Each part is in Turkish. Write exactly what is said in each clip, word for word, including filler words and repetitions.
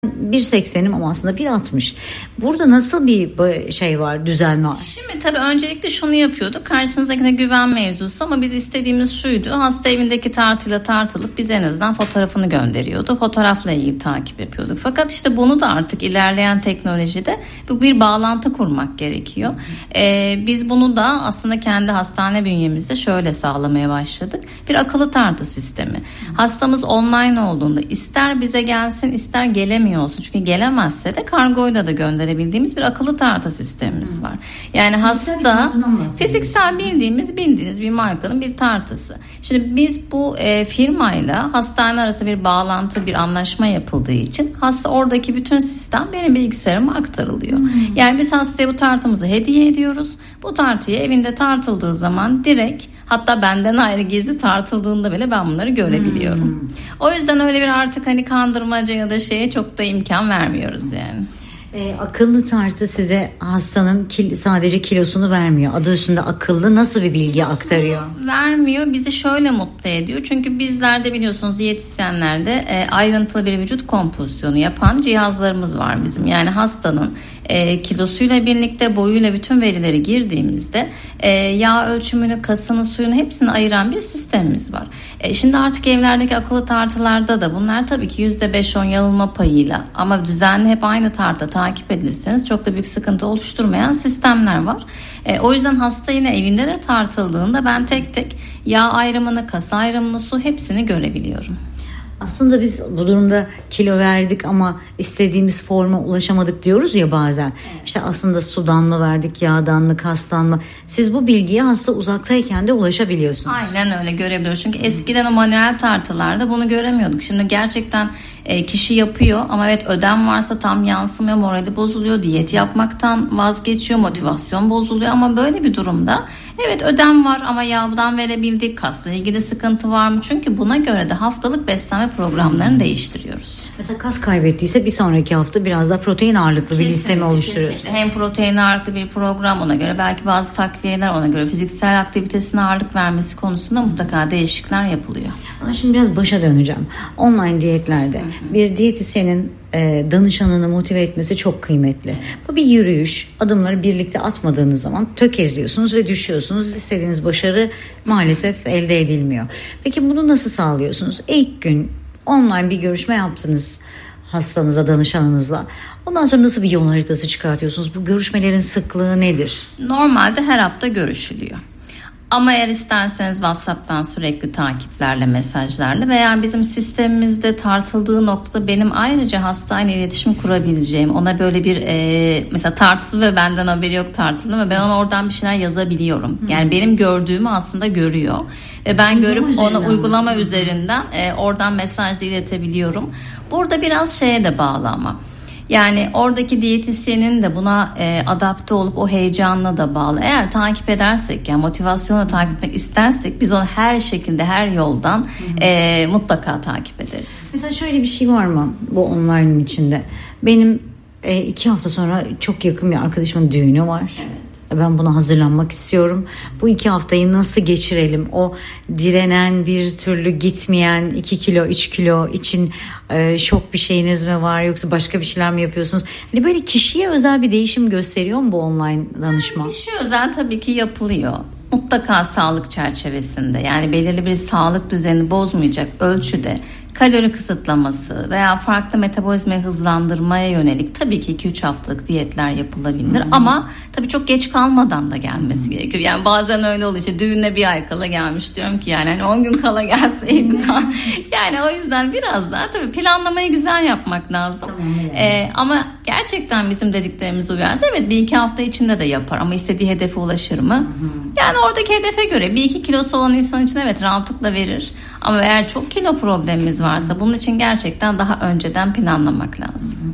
bir seksenim ama aslında bir altmış. Burada nasıl bir şey var, düzen var? Şimdi tabii öncelikle şunu yapıyorduk. Karşınızdakine güven mevzusu ama biz istediğimiz şuydu. Hasta evindeki tartıyla tartılıp biz en azından fotoğrafını gönderiyordu. Fotoğrafla ilgili takip yapıyorduk. Fakat işte bunu da artık ilerleyen teknolojide bir bağlantı kurmak gerekiyor. Ee, biz bunu da aslında kendi hastane bünyemizde şöyle sağlamaya başladık. Bir akıllı tartı sistemi. Hastamız online olduğunda ister bize gelsin ister gelemiyor olsun. Çünkü gelemezse de kargoyla da gönderebildiğimiz bir akıllı tartı sistemimiz var. Yani hasta fiziksel bildiğimiz bildiğiniz bir markanın bir tartısı. Şimdi biz bu e, firmayla hastane arasında bir bağlantı, bir anlaşma yapıldığı için hasta oradaki bütün sistem benim bilgisayarıma aktarılıyor. Hmm. Yani biz hastaya bu tartımızı hediye ediyoruz. Bu tartıyı evinde tartıldığı zaman direkt, hatta benden ayrı gizli tartıldığında bile ben bunları görebiliyorum. Hmm. O yüzden öyle bir artık hani kandırmaca ya da şeye çok da imkan vermiyoruz yani. E, akıllı tartı size hastanın kil, sadece kilosunu vermiyor. Adı üstünde akıllı, nasıl bir bilgi aktarıyor? Vermiyor. Bizi şöyle mutlu ediyor. Çünkü bizlerde biliyorsunuz diyetisyenlerde e, ayrıntılı bir vücut kompozisyonu yapan cihazlarımız var bizim. Yani hastanın e, kilosuyla birlikte boyuyla bütün verileri girdiğimizde e, yağ ölçümünü, kasını, suyunu hepsini ayıran bir sistemimiz var. E, şimdi artık evlerdeki akıllı tartılarda da bunlar tabii ki yüzde beş on yanılma payıyla ama düzenli hep aynı tartta takip edilirseniz çok da büyük sıkıntı oluşturmayan sistemler var. E, o yüzden hasta yine evinde de tartıldığında ben tek tek yağ ayrımını, kas ayrımını, su hepsini görebiliyorum. Aslında biz bu durumda kilo verdik ama istediğimiz forma ulaşamadık diyoruz ya bazen. Evet. İşte aslında sudan mı verdik, yağdan mı, kastan mı? Siz bu bilgiye hasta uzaktayken de ulaşabiliyorsunuz. Aynen öyle, görebiliyoruz. Çünkü eskiden o manuel tartılarda bunu göremiyorduk. Şimdi gerçekten e, kişi yapıyor ama evet ödem varsa tam yansımıyor, morali bozuluyor, diyet yapmaktan vazgeçiyor, motivasyon bozuluyor ama böyle bir durumda evet ödem var ama yağdan verebildik, kasla ilgili sıkıntı var mı? Çünkü buna göre de haftalık beslenme programlarını değiştiriyoruz. Mesela kas kaybettiyse bir sonraki hafta biraz daha protein ağırlıklı bir listemi oluşturuyoruz. Hem protein ağırlıklı bir program, ona göre belki bazı takviyeler, ona göre fiziksel aktivitesine ağırlık vermesi konusunda mutlaka değişiklikler yapılıyor. Ama şimdi biraz başa döneceğim. Online diyetlerde hı hı. bir diyetisyenin e, danışanını motive etmesi çok kıymetli. Bu bir yürüyüş. Adımları birlikte atmadığınız zaman tökezliyorsunuz ve düşüyorsunuz. İstediğiniz başarı maalesef elde edilmiyor. Peki bunu nasıl sağlıyorsunuz? İlk gün online bir görüşme yaptınız hastanıza, danışanınızla. Ondan sonra nasıl bir yol haritası çıkartıyorsunuz? Bu görüşmelerin sıklığı nedir? Normalde her hafta görüşülüyor. Ama eğer isterseniz WhatsApp'tan sürekli takiplerle, mesajlarla veya bizim sistemimizde tartıldığı noktada benim ayrıca hastayla iletişim kurabileceğim, ona böyle bir e, mesela tartılı ve benden haberi yok tartılı ama ben ona oradan bir şeyler yazabiliyorum. Yani hmm. benim gördüğümü aslında görüyor ve ben uygulama görüp ona uygulama üzerinden e, oradan mesajla iletebiliyorum. Burada biraz şeye de bağlı ama. Yani oradaki diyetisyenin de buna e, adapte olup o heyecanla da bağlı. Eğer takip edersek, yani motivasyonla takip etmek istersek biz onu her şekilde, her yoldan e, mutlaka takip ederiz. Mesela şöyle bir şey var mı bu online'ın içinde? Benim e, iki hafta sonra çok yakın bir arkadaşımın düğünü var. Evet. Ben buna hazırlanmak istiyorum. Bu iki haftayı nasıl geçirelim? O direnen, bir türlü gitmeyen iki kilo, üç kilo için e, şok bir şeyiniz mi var? Yoksa başka bir şeyler mi yapıyorsunuz? Hani böyle kişiye özel bir değişim gösteriyor mu bu online danışma? Kişiye özel tabii ki yapılıyor. Mutlaka sağlık çerçevesinde, yani belirli bir sağlık düzenini bozmayacak ölçüde kalori kısıtlaması veya farklı metabolizmayı hızlandırmaya yönelik tabii ki iki üç haftalık diyetler yapılabilir. Hmm. Ama tabii çok geç kalmadan da gelmesi hmm. gerekiyor. Yani bazen öyle oluyor. İşte düğüne bir ay kala gelmiş, diyorum ki yani hani on gün kala gelseydi. Yani o yüzden biraz daha tabii planlamayı güzel yapmak lazım. Hmm. Ee, ama gerçekten bizim dediklerimize uyarsa evet bir iki hafta içinde de yapar ama istediği hedefe ulaşır mı? Hmm. Yani oradaki hedefe göre bir iki kilosu olan insan için evet rahatlıkla verir. Ama eğer çok kilo problemimiz varsa bunun için gerçekten daha önceden planlamak lazım.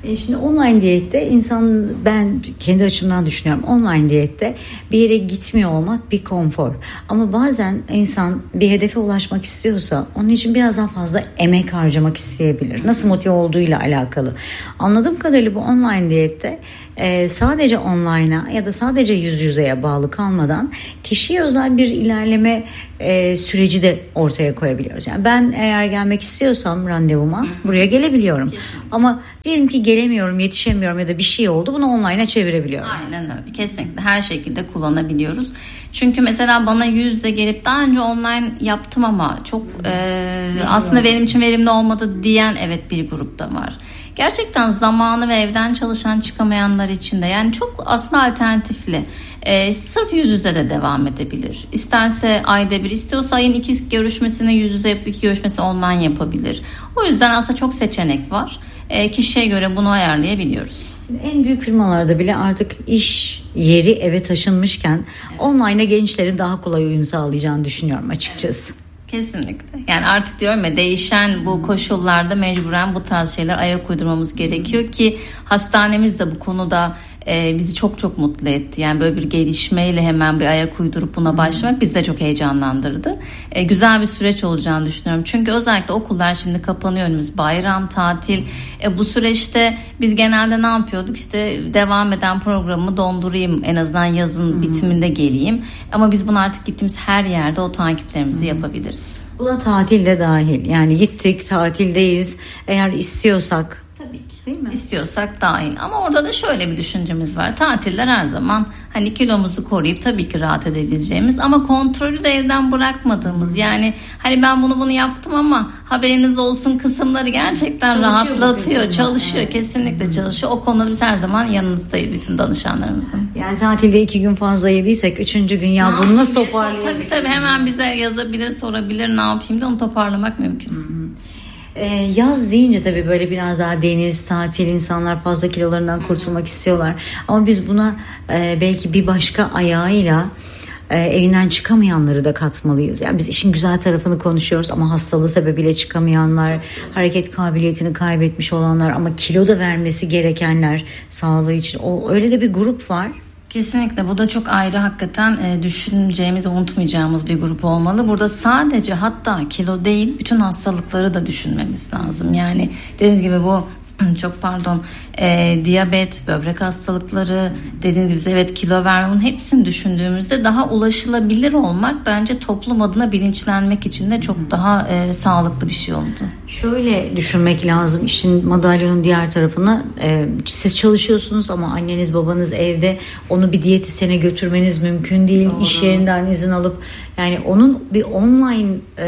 E şimdi online diyette insan, ben kendi açımdan düşünüyorum, online diyette bir yere gitmiyor olmak bir konfor. Ama bazen insan bir hedefe ulaşmak istiyorsa onun için biraz daha fazla emek harcamak isteyebilir. Nasıl motive olduğuyla alakalı. Anladığım kadarıyla bu online diyette e, sadece online'a ya da sadece yüz yüzeye bağlı kalmadan kişiye özel bir ilerleme e, süreci de ortaya koyabiliyoruz. Yani ben eğer gelmek istiyorsam randevuma buraya gelebiliyorum. Kesinlikle. Ama diyelim ki gelemiyorum, yetişemiyorum ya da bir şey oldu, bunu online'a çevirebiliyorum. Aynen öyle. Kesinlikle her şekilde kullanabiliyoruz. Çünkü mesela bana yüz yüze gelip daha önce online yaptım ama çok e, aslında benim için verimli olmadı diyen evet bir grupta var. Gerçekten zamanı ve evden çalışan çıkamayanlar için de yani çok aslında alternatifli. Ee, sırf yüz yüze de devam edebilir. İsterse ayda bir, istiyorsa ayın iki görüşmesini yüz yüze yapıp iki görüşmesi online yapabilir. O yüzden aslında çok seçenek var. Ee, kişiye göre bunu ayarlayabiliyoruz. En büyük firmalarda bile artık iş yeri eve taşınmışken evet, online'a gençlerin daha kolay uyum sağlayacağını düşünüyorum açıkçası. Evet. Kesinlikle. Yani artık diyorum ya, değişen bu koşullarda mecburen bu tarz şeyler ayak uydurmamız gerekiyor ki hastanemiz de bu konuda e, bizi çok çok mutlu etti. Yani böyle bir gelişmeyle hemen bir ayak uydurup buna başlamak bizi de çok heyecanlandırdı. E, güzel bir süreç olacağını düşünüyorum. Çünkü özellikle okullar şimdi kapanıyor, önümüz bayram, tatil. E, bu süreçte biz genelde ne yapıyorduk? İşte devam eden programı dondurayım, en azından yazın hmm. bitiminde geleyim. Ama biz bunu artık gittiğimiz her yerde o takiplerimizi hmm. yapabiliriz. Buna tatil de dahil. Yani gittik, tatildeyiz. Eğer istiyorsak. Tabii ki. Değil mi? İstiyorsak dahil. Ama orada da şöyle bir düşüncemiz var. Tatiller her zaman hani kilomuzu koruyup tabii ki rahat edebileceğimiz ama kontrolü de elden bırakmadığımız, yani hani ben bunu bunu yaptım ama haberiniz olsun kısımları gerçekten çalışıyor, rahatlatıyor. Çalışıyor. Evet. Kesinlikle çalışıyor. O konuda biz her zaman yanınızdayız bütün danışanlarımızın. Yani tatilde iki gün fazla yediysek üçüncü gün ya bunu nasıl toparlayalım? Tabii tabii hemen bize yazabilir, sorabilir, ne yapayım da onu toparlamak mümkün. Hı hı. Ee, yaz deyince tabii böyle biraz daha deniz, tatil, insanlar fazla kilolarından kurtulmak istiyorlar. Ama biz buna e, belki bir başka ayağıyla e, evinden çıkamayanları da katmalıyız. Yani biz işin güzel tarafını konuşuyoruz ama hastalığı sebebiyle çıkamayanlar, hareket kabiliyetini kaybetmiş olanlar ama kilo da vermesi gerekenler sağlığı için. O, öyle de bir grup var. Kesinlikle bu da çok ayrı, hakikaten e, düşüneceğimiz, unutmayacağımız bir grup olmalı. Burada sadece hatta kilo değil, bütün hastalıkları da düşünmemiz lazım. Yani dediğiniz gibi bu çok pardon e, diyabet, böbrek hastalıkları, dediğiniz gibi evet kilo verme, bunun hepsini düşündüğümüzde daha ulaşılabilir olmak bence toplum adına bilinçlenmek için de çok daha e, sağlıklı bir şey oldu. Şöyle düşünmek lazım işin madalyonun diğer tarafına. E, siz çalışıyorsunuz ama anneniz babanız evde, onu bir diyetisyene götürmeniz mümkün değil. Doğru. İş yerinden izin alıp yani onun bir online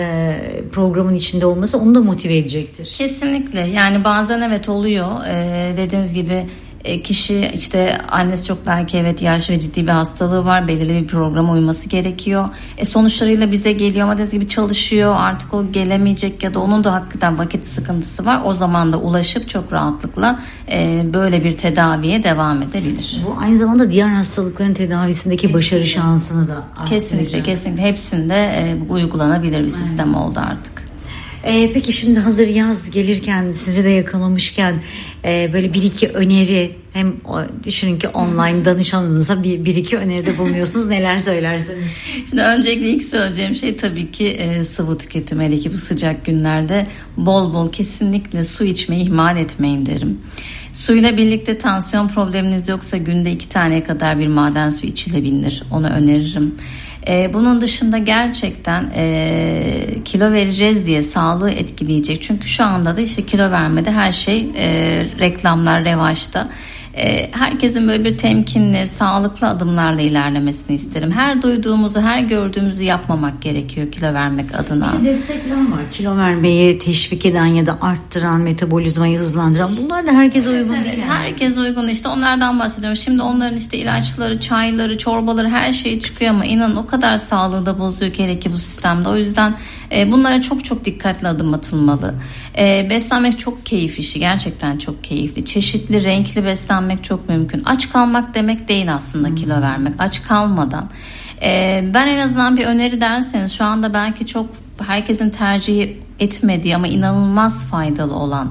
e, programın içinde olması onu da motive edecektir. Kesinlikle, yani bazen evet oluyor e, dediğiniz gibi e, kişi işte annesi çok belki evet yaşlı ve ciddi bir hastalığı var, belirli bir programa uyması gerekiyor. E, sonuçlarıyla bize geliyor ama dediğiniz gibi çalışıyor, artık o gelemeyecek ya da onun da hakikaten vakit sıkıntısı var. O zaman da ulaşıp çok rahatlıkla e, böyle bir tedaviye devam edebilir. Bu aynı zamanda diğer hastalıkların tedavisindeki kesinlikle başarı şansını da arttıracak. Kesinlikle kesinlikle hepsinde e, uygulanabilir bir sistem evet. oldu artık. Ee, peki şimdi hazır yaz gelirken, sizi de yakalamışken e, böyle bir iki öneri, hem o, düşünün ki online danışanınıza bir, bir iki öneride bulunuyorsunuz, neler söylersiniz? Şimdi öncelikle ilk söyleyeceğim şey tabii ki e, sıvı tüketimi. Hele ki bu sıcak günlerde bol bol kesinlikle su içmeyi ihmal etmeyin derim. Suyla birlikte tansiyon probleminiz yoksa günde iki taneye kadar bir maden suyu içilebilir. Onu öneririm. Ee, bunun dışında gerçekten e, kilo vereceğiz diye sağlığı etkileyecek. Çünkü şu anda da işte kilo vermede her şey e, reklamlar revaçta. E, herkesin böyle bir temkinli, sağlıklı adımlarla ilerlemesini isterim. Her duyduğumuzu, her gördüğümüzü yapmamak gerekiyor kilo vermek adına. Bir de destekler var. Kilo vermeyi teşvik eden ya da arttıran, metabolizmayı hızlandıran. Bunlar da herkese uygun evet, değil. Evet, yani. herkese uygun. İşte onlardan bahsediyorum. Şimdi onların işte ilaçları, çayları, çorbaları, her şey çıkıyor ama inanın o kadar sağlığı da bozuyor ki hele ki bu sistemde. O yüzden e, bunlara çok çok dikkatli adım atılmalı. E, beslenmek çok keyif işi. Gerçekten çok keyifli. Çeşitli, renkli beslenmek çok mümkün. Aç kalmak demek değil aslında kilo vermek. Aç kalmadan. E, ben en azından bir öneri derseniz şu anda belki çok herkesin tercih etmediği ama inanılmaz faydalı olan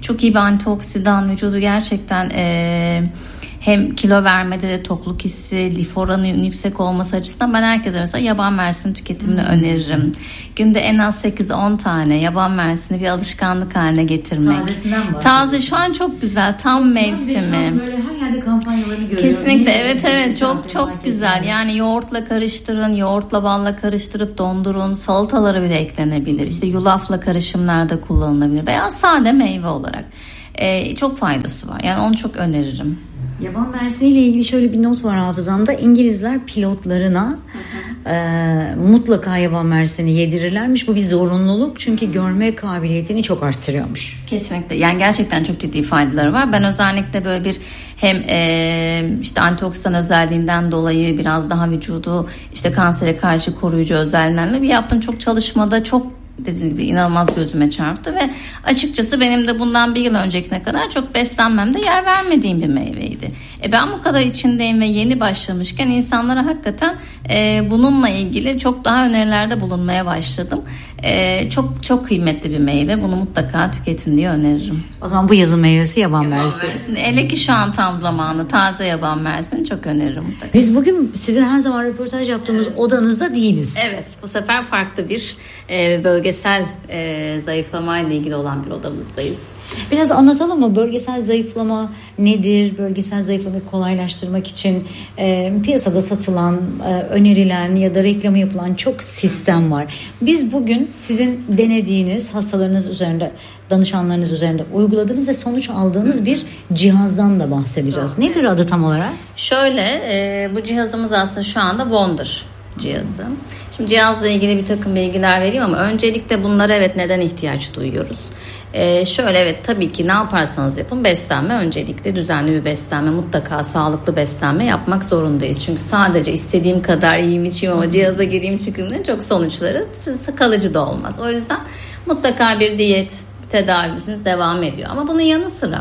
çok iyi bir antioksidan, vücudu gerçekten e, hem kilo vermede de tokluk hissi, lif oranının yüksek olması açısından ben herkese mesela yaban mersini tüketimini hmm. öneririm. Günde en az sekiz on tane yaban mersini bir alışkanlık haline getirmek. Tazesinden bahsediyorum. Taze şu an çok güzel, tam mevsimi. Böyle her yerde kampanyaları görüyorum. Kesinlikle evet evet çok çok güzel. Yani yoğurtla karıştırın, yoğurtla balla karıştırıp dondurun, salatalara bile eklenebilir. İşte yulafla karışımlarda kullanılabilir veya sade meyve olarak. Ee, çok faydası var. Yani onu çok öneririm. Yaban mersini ile ilgili şöyle bir not var hafızamda. İngilizler pilotlarına e, mutlaka yaban mersini yedirirlermiş. Bu bir zorunluluk çünkü görme kabiliyetini çok arttırıyormuş. Kesinlikle. Yani gerçekten çok ciddi faydaları var. Ben özellikle böyle bir hem e, işte antioksidan özelliğinden dolayı biraz daha vücudu işte kansere karşı koruyucu özelliğinden bir yaptığım çok çalışmada çok dediğim gibi inanılmaz gözüme çarptı ve açıkçası benim de bundan bir yıl öncekine kadar çok beslenmemde yer vermediğim bir meyveydi. E ben bu kadar içindeyim ve yeni başlamışken insanlara hakikaten e, bununla ilgili çok daha önerilerde bulunmaya başladım. E, çok çok kıymetli bir meyve. Bunu mutlaka tüketin diye öneririm. O zaman bu yazın meyvesi yaban, yaban mersini. mersini. Hele ki şu an tam zamanı. Taze yaban mersini çok öneririm mutlaka. Biz bugün sizin her zaman röportaj yaptığımız evet. odanızda değiliz. Evet. Bu sefer farklı bir e, bölgesel e, zayıflamayla ilgili olan bir odamızdayız. Biraz anlatalım mı? Bölgesel zayıflama nedir? Bölgesel zayıflamayı kolaylaştırmak için e, piyasada satılan, e, önerilen ya da reklamı yapılan çok sistem var. Biz bugün sizin denediğiniz, hastalarınız üzerinde, danışanlarınız üzerinde uyguladığınız ve sonuç aldığınız bir cihazdan da bahsedeceğiz. Nedir adı tam olarak? Şöyle, e, bu cihazımız aslında şu anda Wonder cihazı. Şimdi cihazla ilgili bir takım bilgiler vereyim ama öncelikle bunlara evet neden ihtiyaç duyuyoruz? Ee, şöyle evet tabii ki ne yaparsanız yapın beslenme öncelikle düzenli bir beslenme mutlaka sağlıklı beslenme yapmak zorundayız. Çünkü sadece istediğim kadar yiyeyim içeyim ama cihaza gireyim çıkayım çok sonuçları kalıcı da olmaz. O yüzden mutlaka bir diyet tedavisiniz devam ediyor ama bunun yanı sıra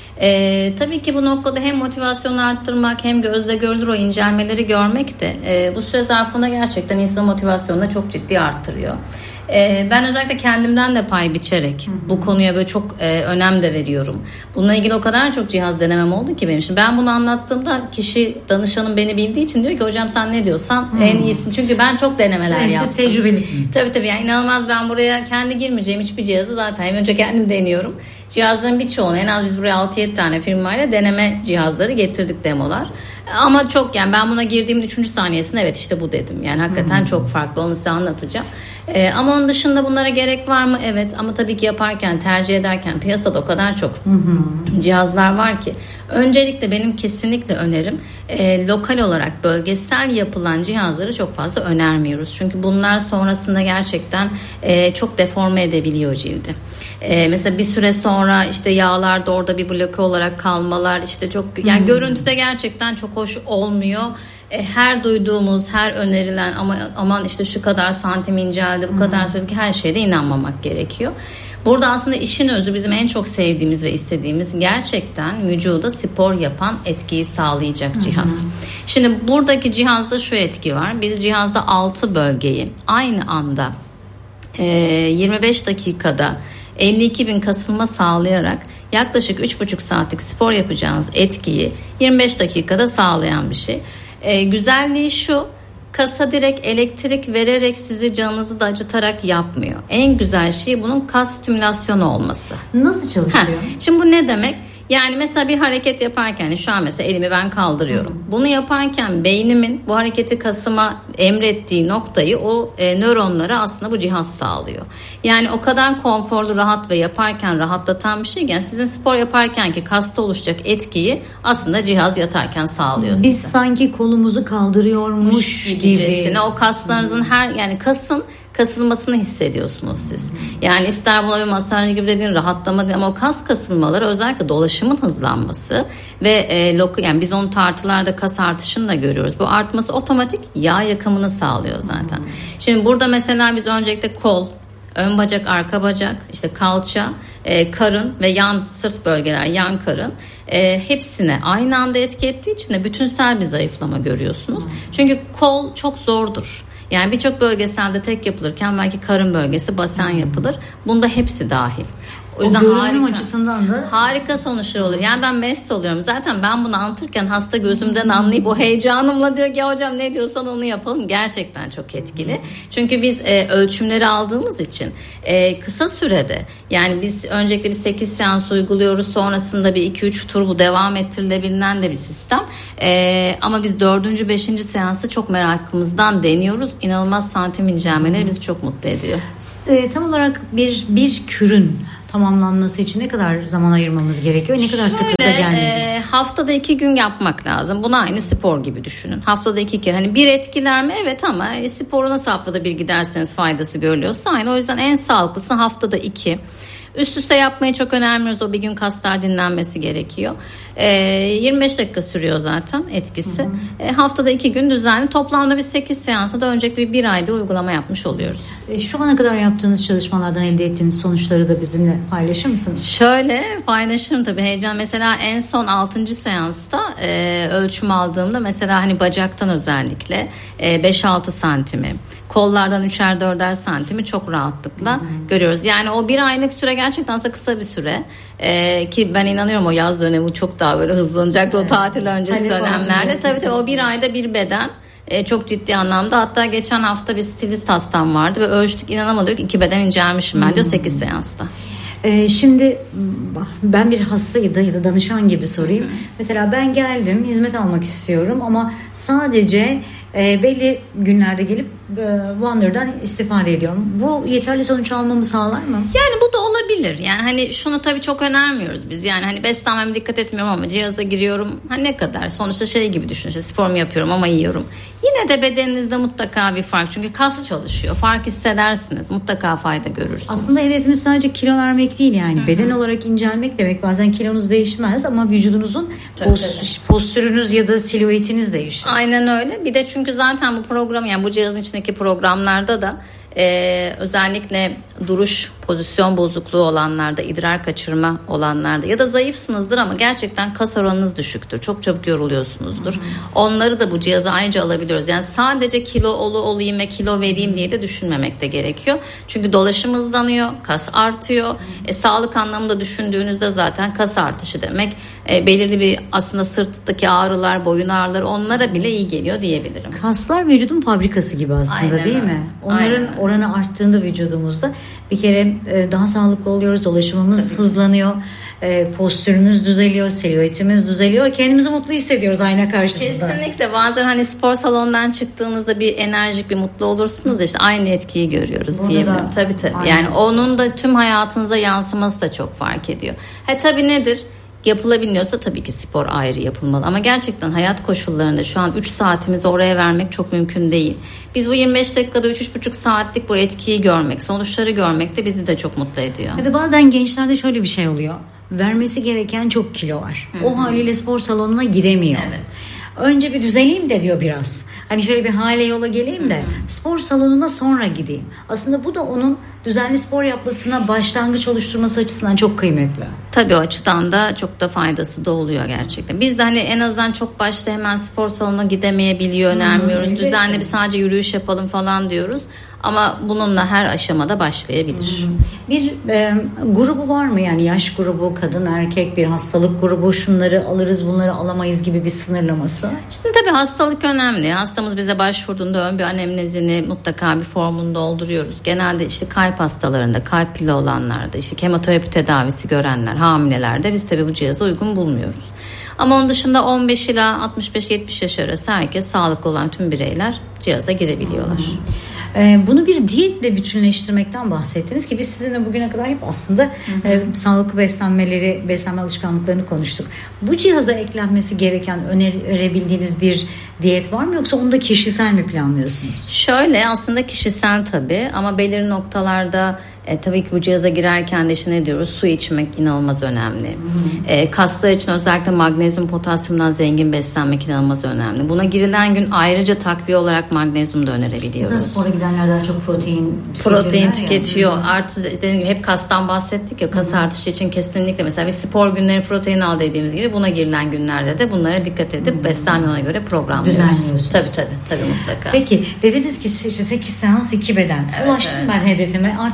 Ee, tabii ki bu noktada hem motivasyonu arttırmak hem gözle görülür o incelmeleri görmek de e, bu süre zarfında gerçekten insan motivasyonunu çok ciddi arttırıyor. Ee, ben özellikle kendimden de pay biçerek hı hı. bu konuya böyle çok e, önem de veriyorum. Bununla ilgili o kadar çok cihaz denemem oldu ki benim. Şimdi ben bunu anlattığımda kişi danışanım beni bildiği için diyor ki hocam sen ne diyorsan hı. en iyisin. Çünkü ben çok denemeler Siz yaptım. Siz tecrübelisiniz. Tabii tabii yani inanılmaz ben buraya kendi girmeyeceğim hiçbir cihazı zaten hem önce kendim deniyorum. Cihazların birçoğunu en az biz buraya altı yedi tane firmayla deneme cihazları getirdik demolar. Ama çok yani ben buna girdiğim üçüncü saniyesinde evet işte bu dedim. Yani hakikaten hmm. çok farklı onu size anlatacağım. Ee, ama onun dışında bunlara gerek var mı? Evet ama tabii ki yaparken tercih ederken piyasada o kadar çok hmm. cihazlar var ki. Öncelikle benim kesinlikle önerim e, lokal olarak bölgesel yapılan cihazları çok fazla önermiyoruz. Çünkü bunlar sonrasında gerçekten e, çok deforme edebiliyor cildi. E, mesela bir süre sonra işte yağlarda orada bir bloke olarak kalmalar işte çok yani hmm. görüntüde gerçekten çok hoş olmuyor. E, her duyduğumuz, her önerilen ama aman işte şu kadar santim inceldi, bu hmm. kadar söyledik her şeyde inanmamak gerekiyor. Burada aslında işin özü bizim en çok sevdiğimiz ve istediğimiz gerçekten vücuda spor yapan etkiyi sağlayacak hmm. cihaz. Şimdi buradaki cihazda şu etki var. Biz cihazda altı bölgeyi aynı anda e, yirmi beş dakikada elli iki bin kasılma sağlayarak yaklaşık üç buçuk saatlik spor yapacağınız etkiyi yirmi beş dakikada sağlayan bir şey. Ee, güzelliği şu, kasa direkt elektrik vererek sizi canınızı da acıtarak yapmıyor. En güzel şey bunun kas stimülasyonu olması. Nasıl çalışıyor? Heh, şimdi bu ne demek? Yani mesela bir hareket yaparken şu an mesela elimi ben kaldırıyorum. Hı. Bunu yaparken beynimin bu hareketi kasıma emrettiği noktayı o e, nöronlara aslında bu cihaz sağlıyor. Yani o kadar konforlu, rahat ve yaparken rahatlatan bir şey. Yani sizin spor yaparken ki kasta oluşacak etkiyi aslında cihaz yatarken sağlıyor size. Biz sanki kolumuzu kaldırıyormuş gibi. O kaslarınızın her yani kasın kasılmasını hissediyorsunuz siz. Yani ister buna bir masaj gibi dediğin rahatlama değil ama o kas kasılmaları özellikle dolaşımın hızlanması ve e, lok yani biz onu tartılarda kas artışını da görüyoruz. Bu artması otomatik yağ yakımını sağlıyor zaten. Şimdi burada mesela biz öncelikle kol, ön bacak, arka bacak, işte kalça, e, karın ve yan sırt bölgeler, yan karın e, hepsine aynı anda etki ettiği için de bütünsel bir zayıflama görüyorsunuz. Çünkü kol çok zordur. Yani birçok bölgeselde tek yapılırken belki karın bölgesi, basen yapılır. Bunda hepsi dahil. O yüzden o görünüm harika, açısından da harika sonuçlar oluyor. Yani ben mest oluyorum. Zaten ben bunu anlatırken hasta gözümden anlayıp o heyecanımla diyor ki hocam ne diyorsan onu yapalım. Gerçekten çok etkili. Çünkü biz e, ölçümleri aldığımız için e, kısa sürede, yani biz öncelikle bir sekiz seans uyguluyoruz. Sonrasında bir iki üç tur bu devam ettirilebilen de bir sistem. E, ama biz dördüncü beşinci seansı çok merakımızdan deniyoruz. İnanılmaz santim incelmeleri bizi çok mutlu ediyor. E, tam olarak bir bir kürün tamamlanması için ne kadar zaman ayırmamız gerekiyor? Ne kadar sıklıkla gelmeliyiz? E, haftada iki gün yapmak lazım. Bunu aynı spor gibi düşünün. Haftada iki kere. Hani bir etkiler mi? Evet, ama e, sporu nasıl haftada bir giderseniz faydası görülüyorsa aynı. O yüzden en sağlıklısı haftada iki. Üst üste yapmayı çok önermiyoruz. O bir gün kaslar dinlenmesi gerekiyor. E, yirmi beş dakika sürüyor zaten etkisi. Hı hı. E, haftada iki gün düzenli. Toplamda bir sekiz seansa da öncelikle bir, bir ay bir uygulama yapmış oluyoruz. E, şu ana kadar yaptığınız çalışmalardan elde ettiğiniz sonuçları da bizimle paylaşır mısınız? Şöyle paylaşırım tabii, heyecan. Mesela en son altıncı seansta e, ölçüm aldığımda mesela hani bacaktan özellikle e, beş altı santimi, kollardan üçer dörder santimi çok rahatlıkla hı hı. görüyoruz. Yani o bir aylık süre gerçekten kısa bir süre. Ee, ki ben inanıyorum o yaz dönemi çok daha böyle hızlanacaktı, evet. O tatil öncesi hani dönemlerde. Tabii tabii o bir ayda bir beden e, çok ciddi anlamda. Hatta geçen hafta bir stilist hastam vardı ve ölçtük, inanamadık, iki beden incelmişim ben hmm. diyor sekiz seansta. Ee, şimdi ben bir hasta ya da, ya da danışan gibi sorayım. Hmm. Mesela ben geldim, hizmet almak istiyorum ama sadece e, belli günlerde gelip e, Wonder'dan istifade ediyorum. Bu yeterli sonuç almamı sağlar mı? Yani bu da olabilir. Yani hani şunu tabii çok önermiyoruz biz. Yani hani beslenmeme dikkat etmiyorum ama cihaza giriyorum. Ha ne kadar? Sonuçta şey gibi düşün. İşte spor mu yapıyorum ama yiyorum. Yine de bedeninizde mutlaka bir fark. Çünkü kas çalışıyor. Fark hissedersiniz. Mutlaka fayda görürsünüz. Aslında hedefimiz sadece kilo vermek değil yani. Hı-hı. Beden olarak incelmek demek. Bazen kilonuz değişmez ama vücudunuzun tabii, post- tabii. postürünüz ya da silüetiniz değişir. Aynen öyle. Bir de çünkü zaten bu program, yani bu cihazın içindeki programlarda da Ee, özellikle duruş, pozisyon bozukluğu olanlarda, idrar kaçırma olanlarda ya da zayıfsınızdır ama gerçekten kas oranınız düşüktür, çok çabuk yoruluyorsunuzdur. Hı-hı. Onları da bu cihaza ayrıca alabiliyoruz. Yani sadece kilolu olayım ve kilo vereyim diye de düşünmemek de gerekiyor. Çünkü dolaşım hızlanıyor, kas artıyor. E, sağlık anlamında düşündüğünüzde zaten kas artışı demek e, belirli bir aslında sırttaki ağrılar, boyun ağrıları, onlara bile iyi geliyor diyebilirim. Kaslar vücudun fabrikası gibi aslında. Aynen değil öyle. Mi? Onların Aynen. oranı arttığında vücudumuzda bir kere daha sağlıklı oluyoruz, dolaşımımız Tabii. hızlanıyor, postürümüz düzeliyor, silüetimiz düzeliyor, kendimizi mutlu hissediyoruz ayna karşısında. Kesinlikle. Bazen hani spor salonundan çıktığınızda bir enerjik, bir mutlu olursunuz, işte aynı etkiyi görüyoruz diyebilirim. Tabii tabii. Yani onun da tüm hayatınıza yansıması da çok fark ediyor. Ha tabii nedir? Yapılabiliyorsa tabii ki spor ayrı yapılmalı ama gerçekten hayat koşullarında şu an üç saatimizi oraya vermek çok mümkün değil. Biz bu yirmi beş dakikada üç üç buçuk saatlik bu etkiyi görmek, sonuçları görmek de bizi de çok mutlu ediyor. Ya da bazen gençlerde şöyle bir şey oluyor. Vermesi gereken çok kilo var. Hı-hı. O haliyle spor salonuna gidemiyor. Evet. Önce bir düzeleyim de diyor biraz. Hani şöyle bir hale yola geleyim de Hı-hı. spor salonuna sonra gideyim. Aslında bu da onun düzenli spor yapmasına başlangıç oluşturması açısından çok kıymetli. Tabii o açıdan da çok da faydası da oluyor gerçekten. Biz de hani en azından çok başta hemen spor salonuna gidemeyebiliyor, önermiyoruz. Hı-hı. Düzenli bir sadece yürüyüş yapalım falan diyoruz. Ama bununla her aşamada başlayabilir. Bir e, grubu var mı? Yani yaş grubu, kadın, erkek, bir hastalık grubu, şunları alırız bunları alamayız gibi bir sınırlaması? Şimdi tabii hastalık önemli. Hastamız bize başvurduğunda ön bir anemnezini mutlaka bir formunu dolduruyoruz. Genelde işte kalp hastalarında, kalp pili olanlarda, işte kemoterapi tedavisi görenler, hamilelerde biz tabii bu cihaza uygun bulmuyoruz. Ama onun dışında on beş ila altmış beş yetmiş yaş arası herkes, sağlıklı olan tüm bireyler cihaza girebiliyorlar. Ee, bunu bir diyetle bütünleştirmekten bahsettiniz ki biz sizinle bugüne kadar hep aslında hı hı. E, sağlıklı beslenmeleri, beslenme alışkanlıklarını konuştuk. Bu cihaza eklenmesi gereken önerebildiğiniz bir diyet var mı yoksa onu da kişisel mi planlıyorsunuz? Şöyle, aslında kişisel tabii ama belirli noktalarda E, tabii ki bu cihaza girerken de işte ne diyoruz? Su içmek inanılmaz önemli. E, kaslar için özellikle magnezyum, potasyumdan zengin beslenmek inanılmaz önemli. Buna girilen gün ayrıca takviye olarak magnezyum da önerebiliyoruz. Mesela spora gidenler daha çok protein Protein tüketiyor. Yani. Artı dediğim gibi hep kastan bahsettik ya, kas Hı-hı. artışı için kesinlikle mesela bir spor günleri protein al dediğimiz gibi buna girilen günlerde de bunlara dikkat edip Hı-hı. beslenme ona göre programlıyoruz. Düzenliyorsunuz. Tabii tabii, tabii mutlaka. Peki dediniz ki işte sekiz seans iki beden. Evet, Ulaştım evet. ben hedefime. Artık ondan sonra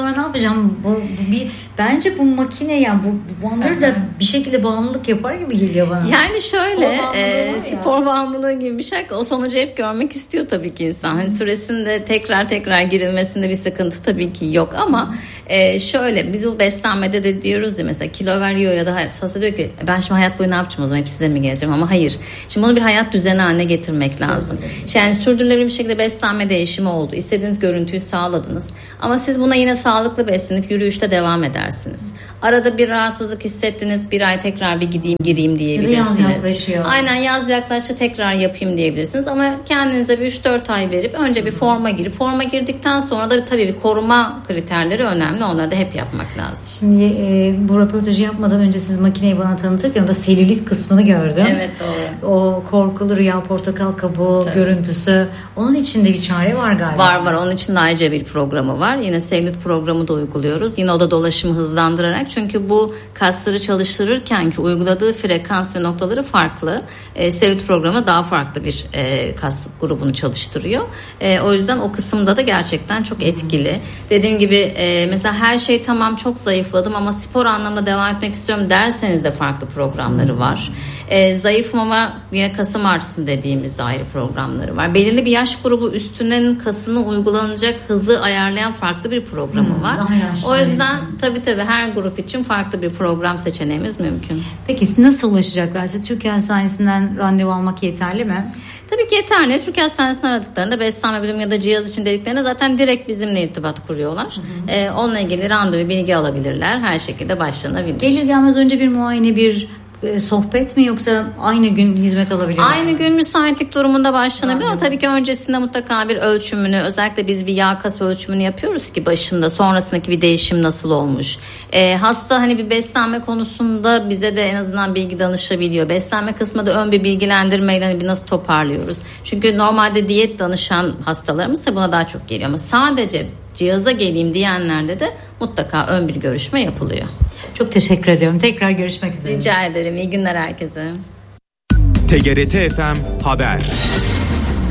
sonra ne yapacağım? Bu, bu bir bence bu makine yani bu, bu onları da bir şekilde bağımlılık yapar gibi geliyor bana. Yani şöyle spor e, bağımlılığı, spor bağımlılığı gibi bir şey. O sonucu hep görmek istiyor tabii ki insan. Hani süresinde tekrar tekrar girilmesinde bir sıkıntı tabii ki yok ama e, şöyle biz bu beslenmede de diyoruz ya mesela kilo veriyor ya da hasta diyor ki ben şimdi hayat boyu ne yapacağım o zaman hep size mi geleceğim ama hayır. Şimdi bunu bir hayat düzeni haline getirmek lazım. Yani sürdürülebilir bir şekilde beslenme değişimi oldu. İstediğiniz görüntüyü sağladınız. Ama siz buna yine sağlıklı beslenip yürüyüşte devam edersiniz. Arada bir rahatsızlık hissettiniz. Bir ay tekrar bir gideyim gireyim diyebilirsiniz. Yaz yaklaşıyor. Aynen yaz yaklaştı tekrar yapayım diyebilirsiniz. Ama kendinize bir üç dört ay verip önce bir forma girip forma girdikten sonra da tabii bir koruma kriterleri önemli. Onları da hep yapmak lazım. Şimdi e, bu röportajı yapmadan önce siz makineyi bana tanıtırken da selülit kısmını gördüm. Evet doğru. O korkulu rüya portakal kabuğu tabii. görüntüsü. Onun içinde bir çare var galiba. Var var. Onun için de ayrıca bir programı var. Yine selülit programı da uyguluyoruz. Yine o da dolaşımı hızlandırarak. Çünkü bu kasları çalıştırırken ki uyguladığı frekans ve noktaları farklı. E, selülit programı daha farklı bir e, kas grubunu çalıştırıyor. E, o yüzden o kısımda da gerçekten çok etkili. Dediğim gibi e, mesela her şey tamam çok zayıfladım ama spor anlamda devam etmek istiyorum derseniz de farklı programları var. E, zayıfım ama yine kasım artsın dediğimizde ayrı programları var. Belirli bir yaş grubu üstünden kasını uygulanacak hızı ayarlayan farklı bir programı hmm, var. O yüzden için. tabii tabii her grup için farklı bir program seçeneğimiz mümkün. Peki nasıl ulaşacaklarsa Türkiye Hastanesi'nden randevu almak yeterli mi? Tabii ki yeterli. Türkiye Hastanesi'ni aradıklarında beslenme bölümü ya da cihaz için dediklerinde zaten direkt bizimle irtibat kuruyorlar. Hı hı. Ee, onunla ilgili randevu bilgi alabilirler. Her şekilde başlanabilir. Gelir gelmez önce bir muayene bir sohbet mi yoksa aynı gün hizmet alabiliyor? Aynı mi? gün müsaitlik durumunda başlanabilir ama tabii ki öncesinde mutlaka bir ölçümünü özellikle biz bir yağ kas ölçümünü yapıyoruz ki başında sonrasındaki bir değişim nasıl olmuş. Ee, hasta hani bir beslenme konusunda bize de en azından bilgi danışabiliyor. Beslenme kısmında ön bir bilgilendirmeyle hani bir nasıl toparlıyoruz. Çünkü normalde diyet danışan hastalarımız da buna daha çok geliyor ama sadece cihaza geleyim diyenlerde de mutlaka ön bir görüşme yapılıyor. Çok teşekkür ediyorum. Tekrar görüşmek üzere. Rica ederim. İyi günler herkese. T G R T F M Haber.